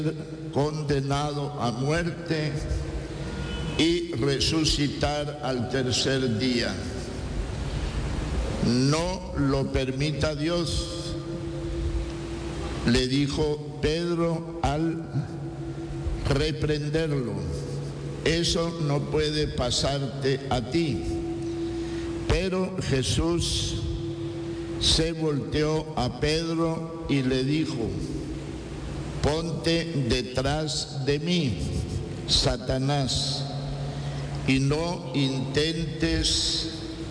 condenado a muerte y resucitar al tercer día. No lo permita Dios, le dijo Pedro al reprenderlo. Eso no puede pasarte a ti. Pero Jesús se volteó a Pedro y le dijo: ponte detrás de mí, Satanás, y no intentes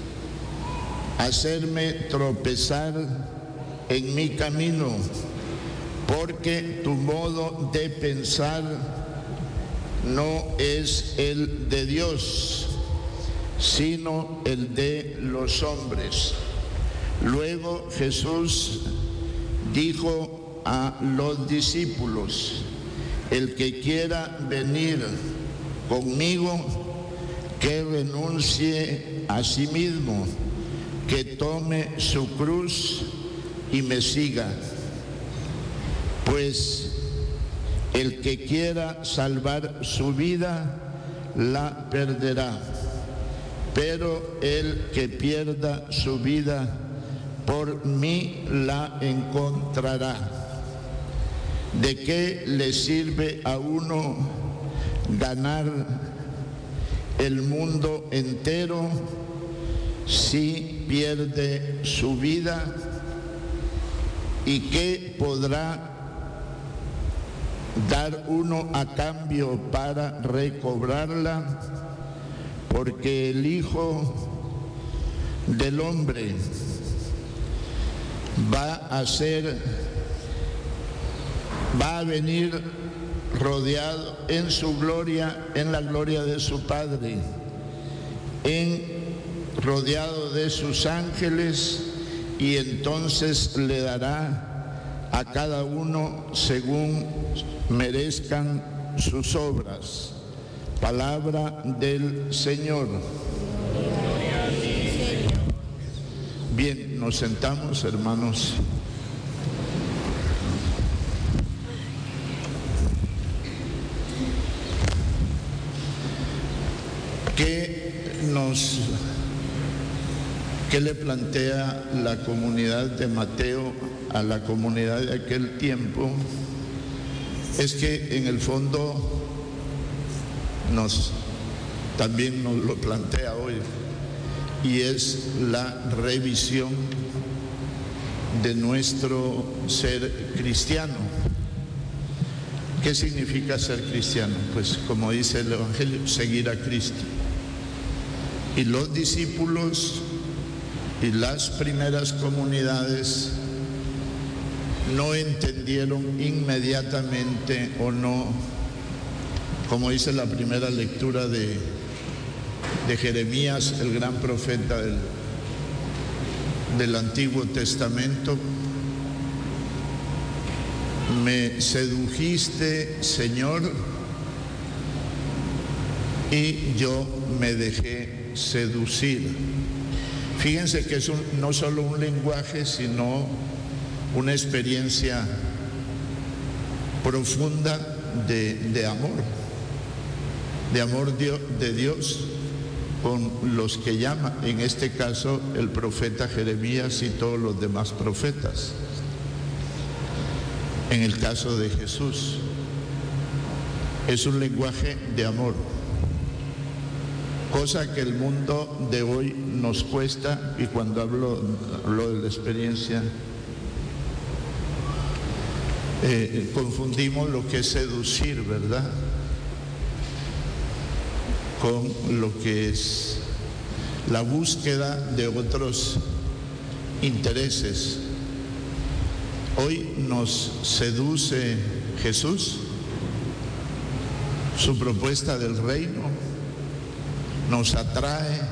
hacerme tropezar en mi camino, porque tu modo de pensar no es el de Dios, sino el de los hombres. Luego Jesús dijo a los discípulos: el que quiera venir conmigo, que renuncie a sí mismo, que tome su cruz y me siga. Pues el que quiera salvar su vida, la perderá. Pero el que pierda su vida por mí, la encontrará. ¿De qué le sirve a uno ganar el mundo entero si pierde su vida? ¿Y qué podrá dar uno a cambio para recobrarla? Porque el Hijo del Hombre va a venir rodeado en su gloria, en la gloria de su Padre, rodeado de sus ángeles, y entonces le dará a cada uno según merezcan sus obras. Palabra del Señor. Bien, nos sentamos, hermanos. ¿Qué le plantea la comunidad de Mateo a la comunidad de aquel tiempo? Es que en el fondo también nos lo plantea hoy, y es la revisión de nuestro ser cristiano. ¿Qué significa ser cristiano? Pues como dice el Evangelio, seguir a Cristo. Y los discípulos y las primeras comunidades no entendieron inmediatamente, o no, como dice la primera lectura de Jeremías, el gran profeta del Antiguo Testamento: me sedujiste, Señor, y yo me dejé seducir. Fíjense que es no solo un lenguaje, sino una experiencia profunda de amor de Dios con los que llama, en este caso el profeta Jeremías y todos los demás profetas. En el caso de Jesús, es un lenguaje de amor, cosa que el mundo de hoy nos cuesta. Y cuando hablo de la experiencia, confundimos lo que es seducir, ¿verdad?, con lo que es la búsqueda de otros intereses. Hoy nos seduce Jesús, su propuesta del reino, nos atrae.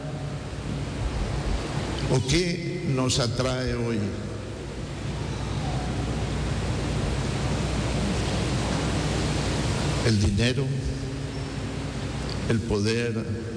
¿O qué nos atrae hoy? El dinero, el poder,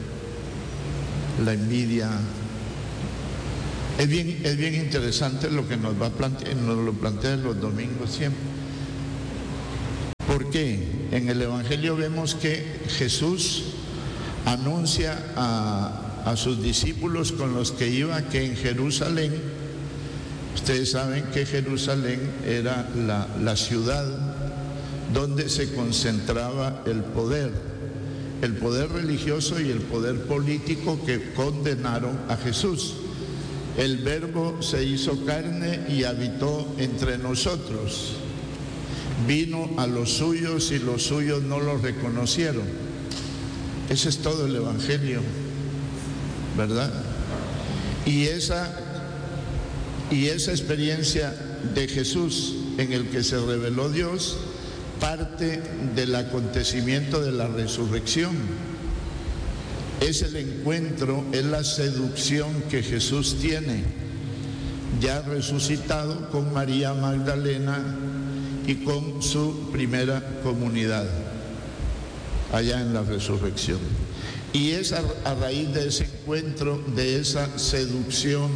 la envidia. Es bien interesante lo que nos lo plantea en los domingos siempre. ¿Por qué? En el Evangelio vemos que Jesús anuncia a sus discípulos con los que iba que en Jerusalén, ustedes saben que Jerusalén era la ciudad donde se concentraba el poder religioso y el poder político que condenaron a Jesús. El Verbo se hizo carne y habitó entre nosotros. Vino a los suyos y los suyos no lo reconocieron. Ese es todo el Evangelio, ¿verdad? Y esa experiencia de Jesús en el que se reveló Dios parte del acontecimiento de la resurrección. Es el encuentro, es la seducción que Jesús tiene, ya resucitado, con María Magdalena y con su primera comunidad, allá en la resurrección. Y es a raíz de ese encuentro, de esa seducción,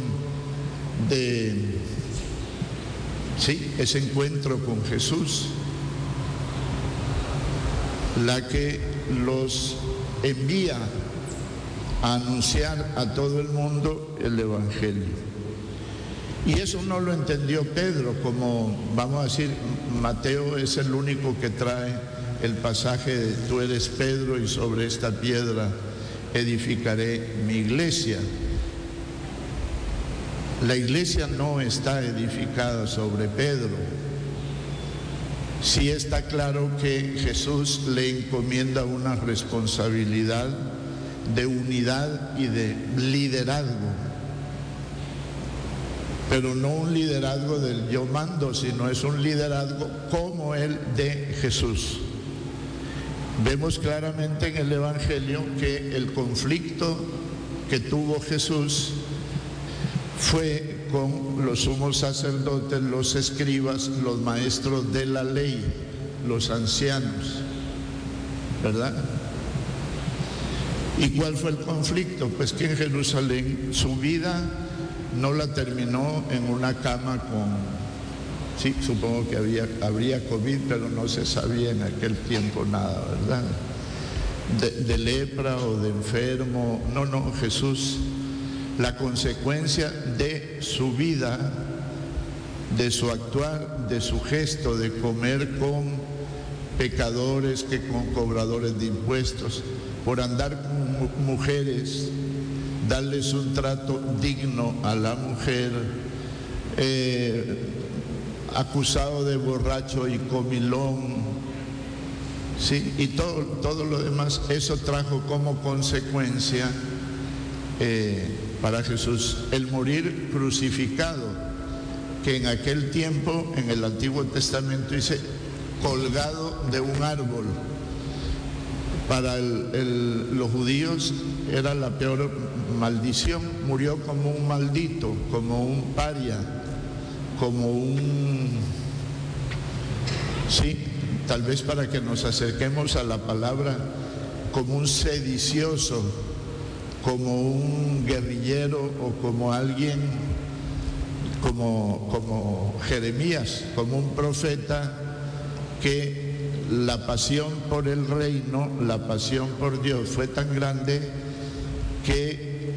ese encuentro con Jesús, la que los envía a anunciar a todo el mundo el Evangelio. Y eso no lo entendió Pedro, como vamos a decir, Mateo es el único que trae el pasaje de tú eres Pedro y sobre esta piedra edificaré mi iglesia. La iglesia no está edificada sobre Pedro. Sí está claro que Jesús le encomienda una responsabilidad de unidad y de liderazgo, pero no un liderazgo del yo mando, sino es un liderazgo como el de Jesús. Vemos claramente en el Evangelio que el conflicto que tuvo Jesús fue con los sumos sacerdotes, los escribas, los maestros de la ley, los ancianos, ¿verdad? ¿Y cuál fue el conflicto? Pues que en Jerusalén su vida no la terminó en una cama sí, supongo que habría COVID, pero no se sabía en aquel tiempo nada, ¿verdad? De lepra o de enfermo. No, Jesús, la consecuencia de su vida, de su actuar, de su gesto, de comer con pecadores que con cobradores de impuestos, por andar con mujeres, darles un trato digno a la mujer, acusado de borracho y comilón, ¿sí? Y todo lo demás, eso trajo como consecuencia para Jesús el morir crucificado, que en aquel tiempo, en el Antiguo Testamento dice, colgado de un árbol. Para los judíos era la peor maldición. Murió como un maldito, como un paria, como sí, tal vez para que nos acerquemos a la palabra, como un sedicioso, como un guerrillero o como alguien, como Jeremías, como un profeta que la pasión por el reino, la pasión por Dios fue tan grande que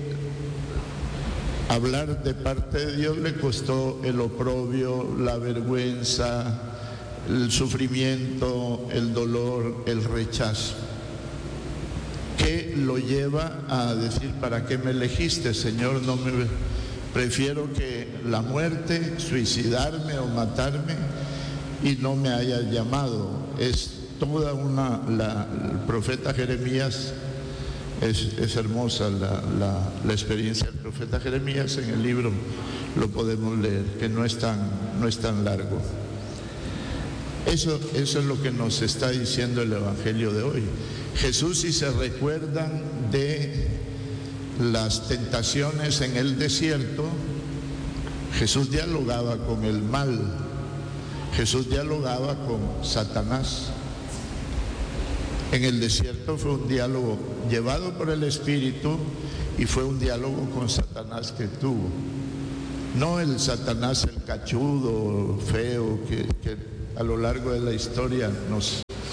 hablar de parte de Dios le costó el oprobio, la vergüenza, el sufrimiento, el dolor, el rechazo, que lo lleva a decir, ¿para qué me elegiste, Señor? Prefiero que la muerte, suicidarme o matarme y no me hayas llamado. Es toda el profeta Jeremías, es hermosa la experiencia del profeta Jeremías, en el libro lo podemos leer, que no es tan largo. Eso es lo que nos está diciendo el Evangelio de hoy. Jesús, si se recuerdan de las tentaciones en el desierto, Jesús dialogaba con el mal, Jesús dialogaba con Satanás. En el desierto fue un diálogo llevado por el Espíritu y fue un diálogo con Satanás que tuvo. No el Satanás, el cachudo, feo, que a lo largo de la historia nos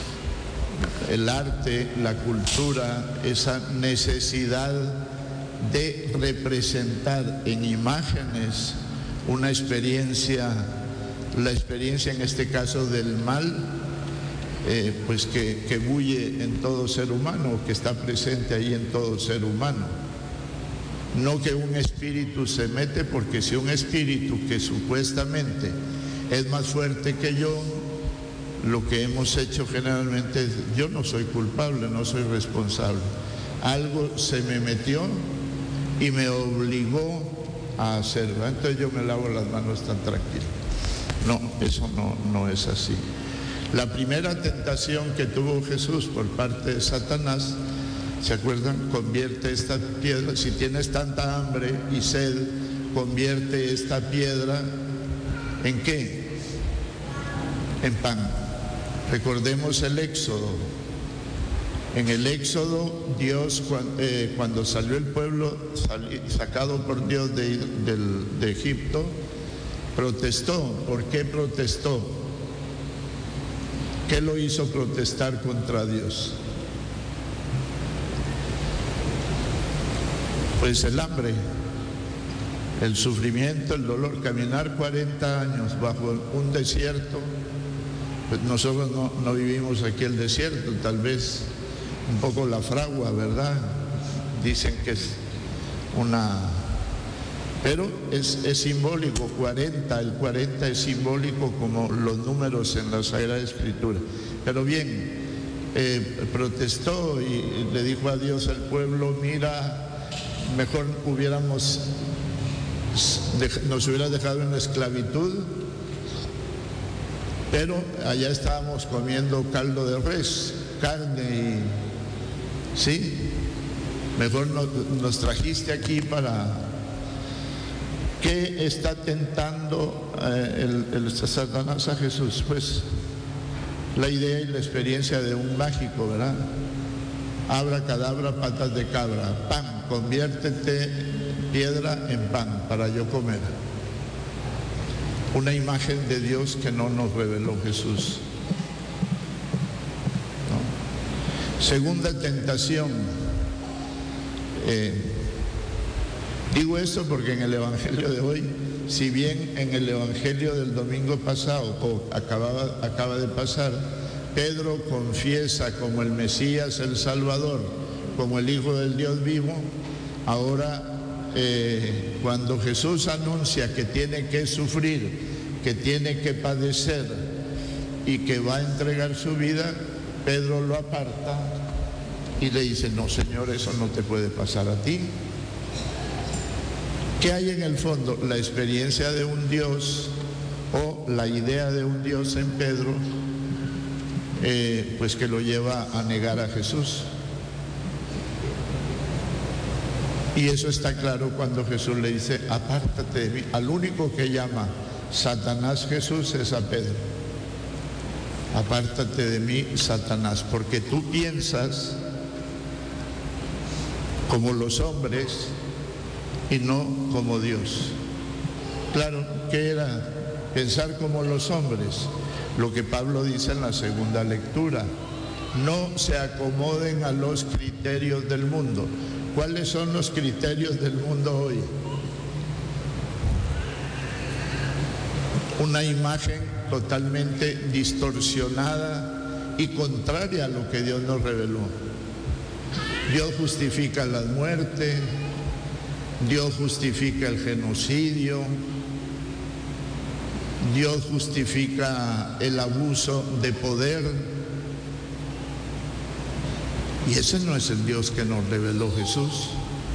el arte, la cultura, esa necesidad de representar en imágenes una experiencia, la experiencia en este caso del mal, pues que bulle en todo ser humano, que está presente ahí en todo ser humano. No que un espíritu se mete, porque si un espíritu que supuestamente es más fuerte que yo, lo que hemos hecho generalmente es, yo no soy culpable, no soy responsable. Algo se me metió y me obligó a hacerlo. Entonces yo me lavo las manos tan tranquilo. No, eso no es así. La primera tentación que tuvo Jesús por parte de Satanás, ¿se acuerdan? Convierte esta piedra, si tienes tanta hambre y sed, convierte esta piedra ¿en qué? En pan. Recordemos el Éxodo. En el Éxodo, Dios, cuando salió el pueblo sacado por Dios de Egipto, protestó. ¿Por qué protestó? ¿Qué lo hizo protestar contra Dios? Pues el hambre, el sufrimiento, el dolor. Caminar 40 años bajo un desierto. Pues nosotros no vivimos aquí el desierto, tal vez un poco la fragua, ¿verdad? Dicen que es una... Pero es simbólico, el 40 es simbólico como los números en la Sagrada Escritura. Pero bien, protestó y le dijo a Dios al pueblo, mira, mejor nos hubiera dejado en la esclavitud, pero allá estábamos comiendo caldo de res, carne y... ¿sí? Mejor nos trajiste aquí para... ¿Qué está tentando el Satanás a Jesús? Pues la idea y la experiencia de un mágico, ¿verdad? Abracadabra, patas de cabra, pan, conviértete piedra en pan para yo comer. Una imagen de Dios que no nos reveló Jesús. ¿No? Segunda tentación. Digo esto porque en el Evangelio de hoy, si bien en el Evangelio del domingo pasado, acaba de pasar, Pedro confiesa como el Mesías, el Salvador, como el Hijo del Dios vivo, ahora cuando Jesús anuncia que tiene que sufrir, que tiene que padecer y que va a entregar su vida, Pedro lo aparta y le dice, no, Señor, eso no te puede pasar a ti. ¿Qué hay en el fondo? La experiencia de un Dios o la idea de un Dios en Pedro, pues que lo lleva a negar a Jesús. Y eso está claro cuando Jesús le dice, apártate de mí. Al único que llama Satanás Jesús es a Pedro. Apártate de mí, Satanás, porque tú piensas como los hombres y no como Dios. Claro, ¿qué era pensar como los hombres? Lo que Pablo dice en la segunda lectura, no se acomoden a los criterios del mundo. ¿Cuáles son los criterios del mundo hoy? Una imagen totalmente distorsionada y contraria a lo que Dios nos reveló. Dios justifica la muerte, Dios justifica el genocidio, Dios justifica el abuso de poder. Y ese no es el Dios que nos reveló Jesús.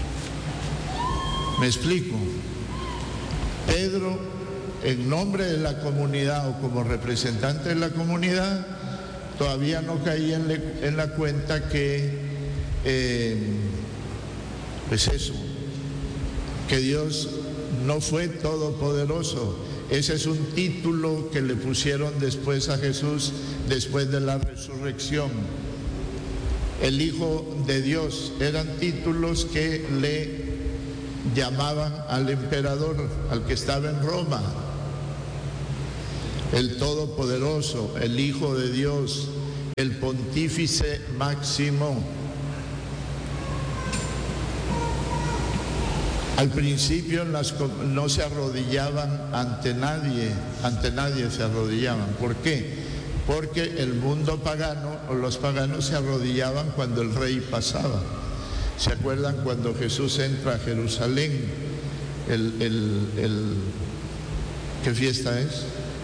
¿Me explico? Pedro, en nombre de la comunidad o como representante de la comunidad, todavía no caía en la cuenta que, pues eso, que Dios no fue todopoderoso. Ese es un título que le pusieron después a Jesús, después de la resurrección. El Hijo de Dios, eran títulos que le llamaban al emperador, al que estaba en Roma. El Todopoderoso, el Hijo de Dios, el pontífice máximo. Al principio no se arrodillaban ante nadie se arrodillaban. ¿Por qué? Porque el mundo pagano o los paganos se arrodillaban cuando el rey pasaba. ¿Se acuerdan cuando Jesús entra a Jerusalén? ¿Qué fiesta es?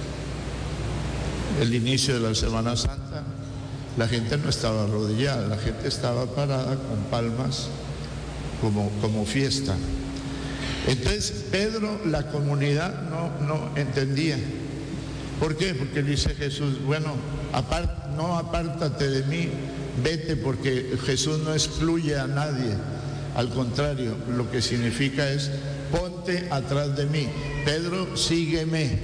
El inicio de la Semana Santa. La gente no estaba arrodillada, la gente estaba parada con palmas como fiesta. Entonces Pedro, la comunidad no entendía. ¿Por qué? Porque dice Jesús, bueno, no apártate de mí, vete, porque Jesús no excluye a nadie. Al contrario, lo que significa es, ponte atrás de mí. Pedro, sígueme.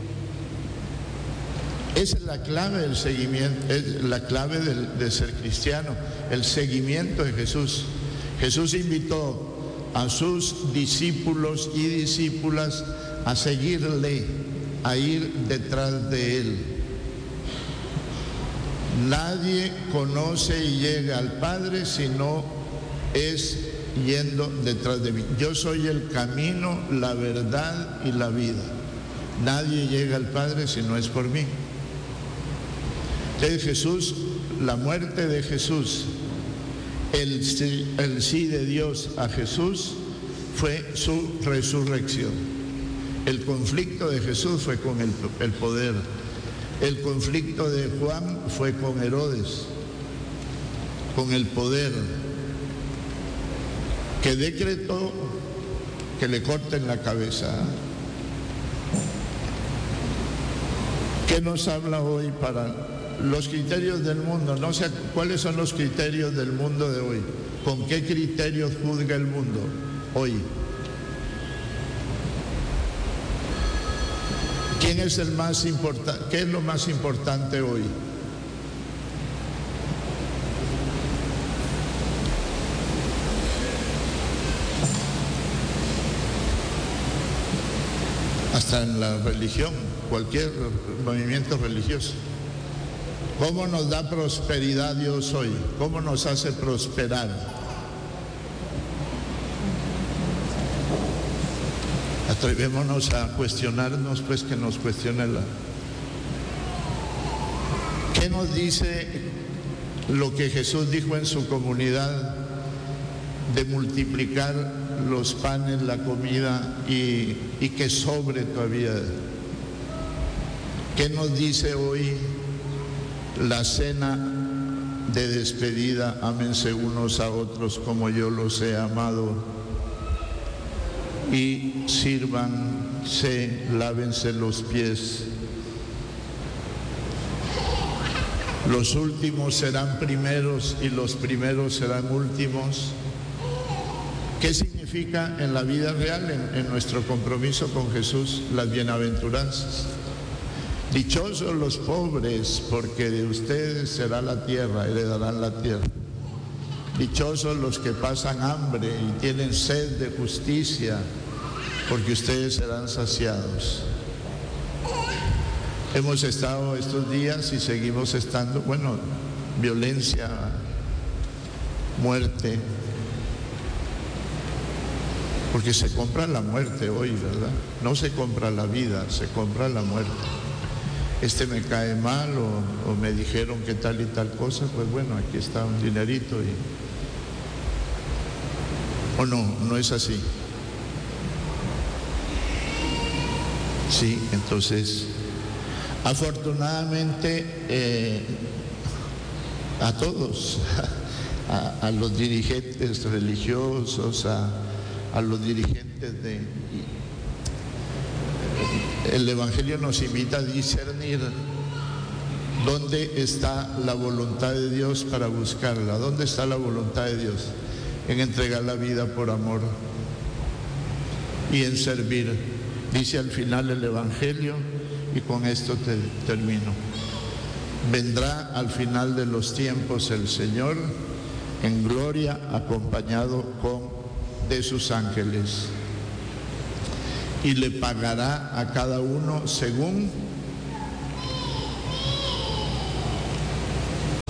Esa es la clave del seguimiento, es la clave de ser cristiano, el seguimiento de Jesús. Jesús invitó a sus discípulos y discípulas a seguirle, a ir detrás de él. Nadie conoce y llega al Padre si no es yendo detrás de mí. Yo soy el camino, la verdad y la vida. Nadie llega al Padre si no es por mí. Entonces Jesús, la muerte de Jesús, el sí de Dios a Jesús fue su resurrección. El conflicto de Jesús fue con el poder. El conflicto de Juan fue con Herodes, con el poder, que decretó que le corten la cabeza. ¿Qué nos habla hoy para los criterios del mundo? No sé cuáles son los criterios del mundo de hoy. ¿Con qué criterios juzga el mundo hoy? ¿Quién es el más importante? ¿Qué es lo más importante hoy? Hasta en la religión, cualquier movimiento religioso. ¿Cómo nos da prosperidad Dios hoy? ¿Cómo nos hace prosperar? Atrevémonos a cuestionarnos, pues que nos cuestione ¿Qué nos dice lo que Jesús dijo en su comunidad de multiplicar los panes, la comida y que sobre todavía? ¿Qué nos dice hoy la cena de despedida? Ámense unos a otros como yo los he amado, y sírvanse, lávense los pies. Los últimos serán primeros y los primeros serán últimos. ¿Qué significa en la vida real, en nuestro compromiso con Jesús, las bienaventuranzas? Dichosos los pobres, porque de ustedes será la tierra, heredarán la tierra. Dichosos los que pasan hambre y tienen sed de justicia, porque ustedes serán saciados. Hemos estado estos días y seguimos estando, violencia, muerte, porque se compra la muerte hoy, ¿verdad? No se compra la vida, se compra la muerte. Me cae mal o me dijeron que tal y tal cosa, pues bueno, aquí está un dinerito ¿O no es así? Sí, entonces, afortunadamente, a todos, a los dirigentes religiosos, a los dirigentes el Evangelio nos invita a discernir dónde está la voluntad de Dios para buscarla. ¿Dónde está la voluntad de Dios? En entregar la vida por amor y en servir. Dice al final el Evangelio, y con esto termino: vendrá al final de los tiempos el Señor en gloria, acompañado de sus ángeles, y le pagará a cada uno según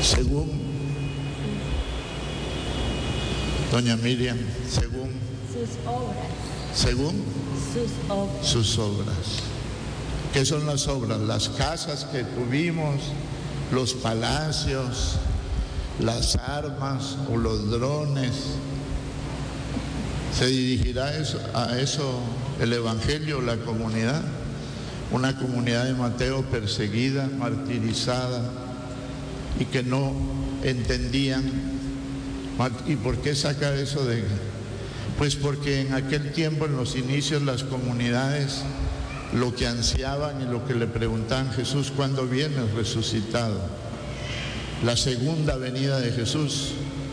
según doña Miriam, según sus obras. Según sus obras. Sus obras. ¿Qué son las obras? Las casas que tuvimos, los palacios, las armas o los drones. ¿Se dirigirá a eso el Evangelio, la comunidad? Una comunidad de Mateo perseguida, martirizada y que no entendían. ¿Y por qué saca eso de...? Pues porque en aquel tiempo, en los inicios, las comunidades lo que ansiaban y lo que le preguntaban: Jesús, ¿cuándo vienes resucitado? La segunda venida de Jesús.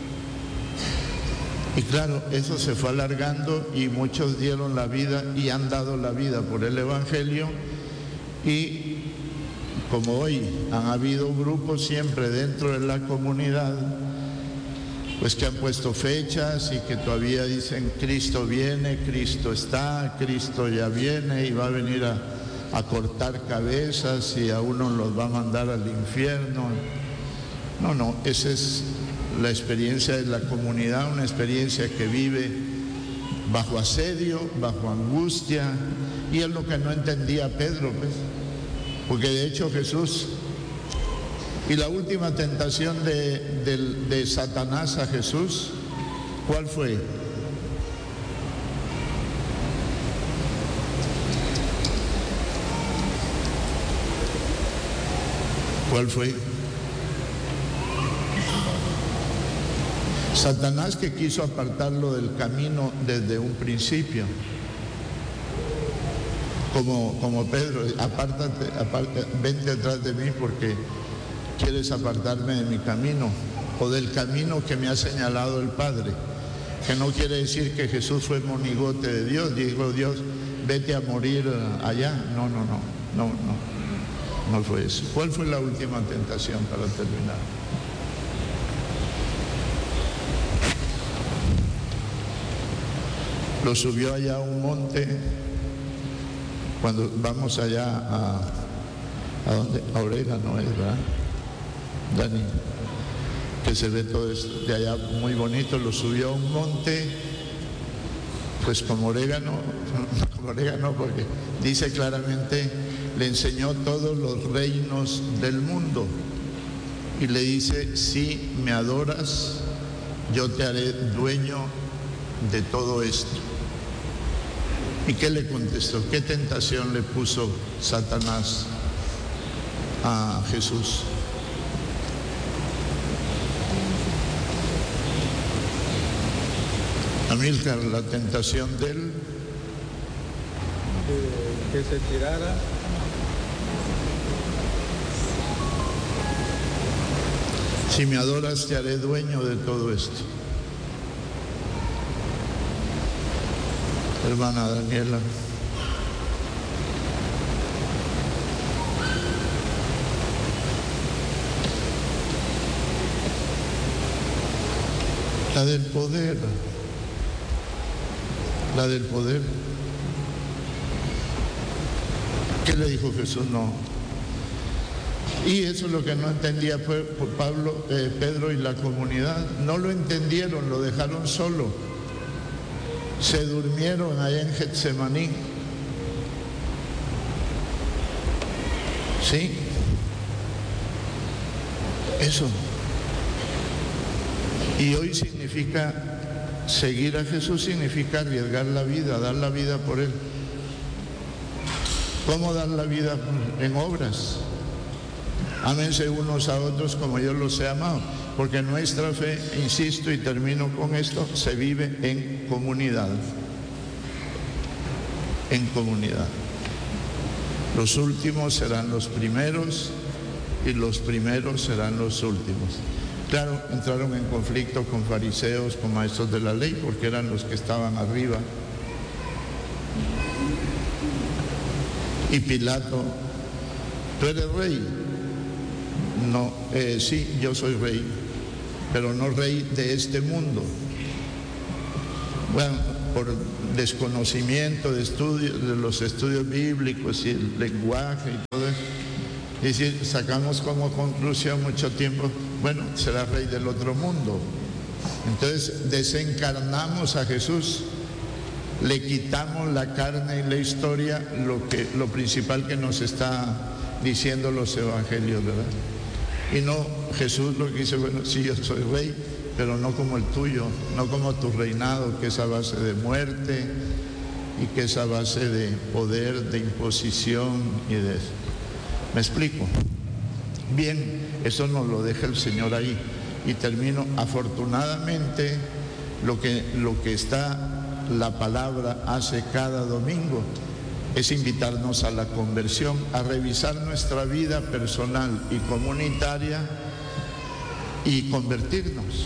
Y claro, eso se fue alargando y muchos dieron la vida y han dado la vida por el Evangelio. Y como hoy han habido grupos siempre dentro de la comunidad, pues que han puesto fechas y que todavía dicen: Cristo viene, Cristo está, Cristo ya viene y va a venir a cortar cabezas y a unos los va a mandar al infierno. No, esa es la experiencia de la comunidad, una experiencia que vive bajo asedio, bajo angustia, y es lo que no entendía Pedro, pues, porque de hecho Jesús... Y la última tentación de Satanás a Jesús, ¿cuál fue? ¿Cuál fue? Satanás, que quiso apartarlo del camino desde un principio. Como Pedro: apártate, vente atrás de mí porque quieres apartarme de mi camino o del camino que me ha señalado el Padre. Que no quiere decir que Jesús fue monigote de Dios, dijo Dios: vete a morir allá. No fue eso. ¿Cuál fue la última tentación para terminar? Lo subió allá a un monte, cuando vamos allá a donde, a Orégano, ¿verdad, Dani? Que se ve todo esto de allá muy bonito. Lo subió a un monte, pues como orégano, porque dice claramente: le enseñó todos los reinos del mundo y le dice: si me adoras, yo te haré dueño de todo esto. ¿Y qué le contestó? ¿Qué tentación le puso Satanás a Jesús? Amílcar, la tentación de él, que se tirara. Si me adoras, te haré dueño de todo esto. Hermana Daniela. La del poder. La del poder. ¿Qué le dijo Jesús? No. Y eso es lo que no entendía Pedro y la comunidad. No lo entendieron, lo dejaron solo. Se durmieron allá en Getsemaní. Sí. Eso. Y hoy significa seguir a Jesús, significa arriesgar la vida, dar la vida por Él. ¿Cómo dar la vida? En obras. Ámense unos a otros como yo los he amado, porque nuestra fe, insisto y termino con esto, se vive en comunidad. En comunidad. Los últimos serán los primeros y los primeros serán los últimos. Claro, entraron en conflicto con fariseos, con maestros de la ley, porque eran los que estaban arriba. Y Pilato: ¿tú eres rey? No, sí, yo soy rey, pero no rey de este mundo. Bueno, por desconocimiento de los estudios bíblicos y el lenguaje y todo eso, Y si sacamos como conclusión mucho tiempo, bueno, será rey del otro mundo. Entonces desencarnamos a Jesús, le quitamos la carne y la historia, lo principal que nos está diciendo los evangelios, ¿verdad? Y no, Jesús lo que dice, bueno, sí, yo soy rey, pero no como el tuyo, no como tu reinado, que es a base de muerte y que es a base de poder, de imposición y de eso. ¿Me explico? Bien, eso nos lo deja el Señor ahí. Y termino, afortunadamente, lo que está, la palabra hace cada domingo, es invitarnos a la conversión, a revisar nuestra vida personal y comunitaria y convertirnos.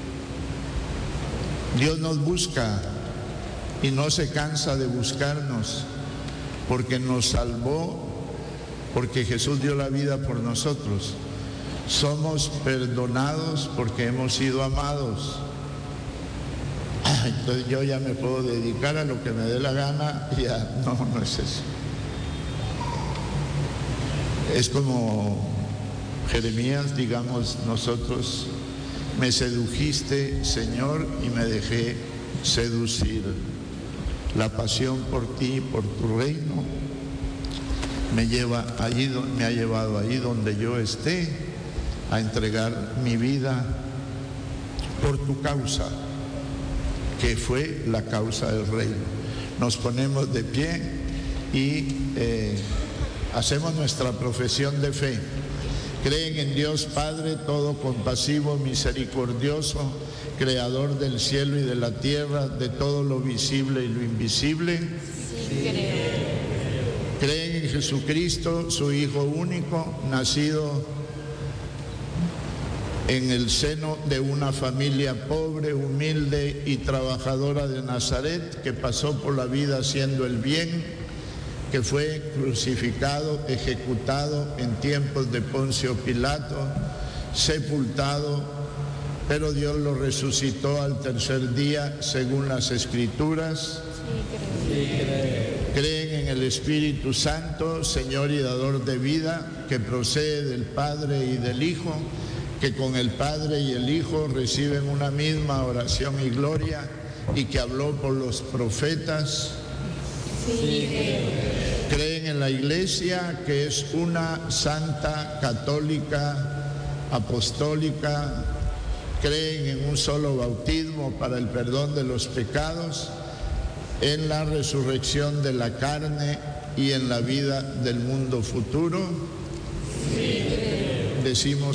Dios nos busca y no se cansa de buscarnos, porque nos salvó, porque Jesús dio la vida por nosotros. Somos perdonados porque hemos sido amados. Entonces yo ya me puedo dedicar a lo que me dé la gana. Ya, no es eso. Es como Jeremías, digamos nosotros, me sedujiste, Señor, y me dejé seducir. La pasión por ti, por tu reino, me ha llevado allí donde yo esté, a entregar mi vida por tu causa, que fue la causa del reino. Nos ponemos de pie y hacemos nuestra profesión de fe. Creen en Dios Padre todo compasivo, misericordioso, creador del cielo y de la tierra, de todo lo visible y lo invisible. Sí, creo. Creen en Jesucristo, su Hijo único, nacido en el seno de una familia pobre, humilde y trabajadora de Nazaret, que pasó por la vida haciendo el bien, que fue crucificado, ejecutado en tiempos de Poncio Pilato, sepultado, pero Dios lo resucitó al tercer día según las Escrituras. Sí, creo. Creen en el Espíritu Santo, Señor y dador de vida, que procede del Padre y del Hijo, que con el Padre y el Hijo reciben una misma oración y gloria, y que habló por los profetas. Sí, creo. Creen en la Iglesia, que es una santa, católica, apostólica. Creen en un solo bautismo para el perdón de los pecados, en la resurrección de la carne y en la vida del mundo futuro. Sí, creo. Decimos